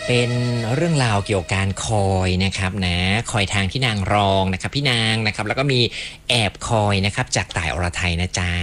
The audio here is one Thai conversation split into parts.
เป็นเรื่องราวเกี่ยวกับการคอยนะครับนะคอยทางที่นางรองนะครับพี่นางนะครับแล้วก็มีแอบคอยนะครับจากต่ายอรไทยนะจ๊ะ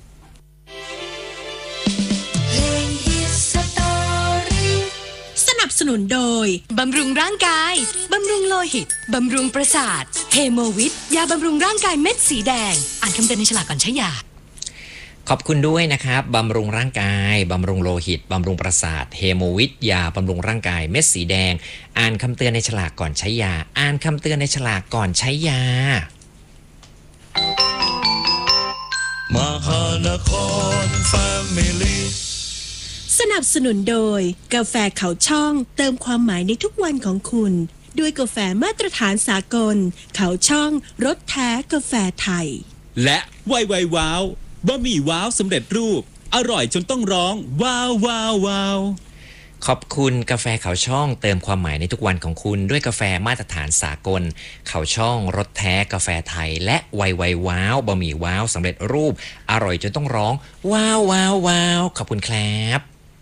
สนับสนุนโดยบำรุงร่างกายบำรุงโลหิตบำรุงประสาทเฮโมวิทยาบำรุงร่างกายเม็ดสีแดงอ่านคำเตือนในฉลากก่อนใช้ยาขอบคุณด้วยนะครับบำรุงร่างกายบำรุงโลหิตบำรุงประสาทเฮโมวิทยาบำรุงร่างกายเม็ดสีแดงอ่านคำเตือนในฉลากก่อนใช้ยาอ่านคำเตือนในฉลากก่อนใช้ยามหานครแฟมิลี่สนับสนุนโดยกาแฟเขาช่องเติมความหมายในทุกวันของคุณด้วยกาแฟมาตรฐานสากลเขาช่องรสแท้กาแฟไทยและไวว้าวบะหมี่ว้าวสำเร็จรูปอร่อยจนต้องร้องว้าวว้าวว้าวขอบคุณกาแฟเขาช่องเติมความหมายในทุกวันของคุณด้วยกาแฟมาตรฐานสากลเขาช่องรสแท้กาแฟไทยและไวว้าวบะหมี่ว้าวสำเร็จรูปอร่อยจนต้องร้องว้าวว้าวว้าวขอบคุณครับ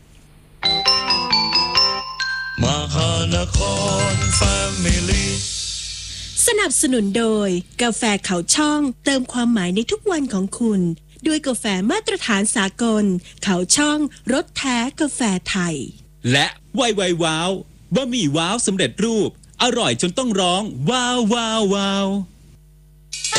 มหานครแฟมิลี่สนับสนุนโดยกาแฟเขาช่องเติมความหมายในทุกวันของคุณด้วยกาแฟมาตรฐานสากลเขาช่องรสแท้กาแฟไทยและไวว้าวบะหมี่ว้าวสำเร็จรูปอร่อยจนต้องร้องว้าวว้าวว้าว